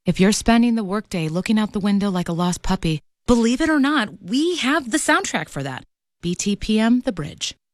If you're spending the workday looking out the window like a lost puppy, believe it or not, we have the soundtrack for that. BTPM The Bridge.